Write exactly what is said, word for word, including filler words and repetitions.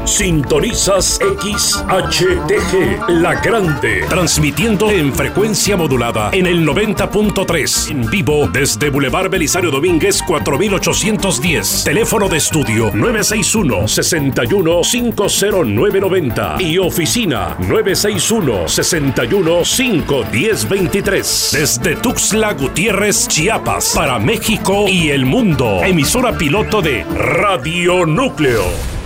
Sintonizas X H T G, La Grande, transmitiendo en frecuencia modulada en el noventa punto tres, en vivo desde Boulevard Belisario Domínguez cuatro mil ochocientos diez. Teléfono de estudio nueve seis uno, seis uno, cinco cero nueve nueve cero y oficina nueve seis uno, seis uno, cinco uno cero dos tres. Desde Tuxtla Gutiérrez, Chiapas, para México y el mundo. Emisora piloto de Radio Núcleo.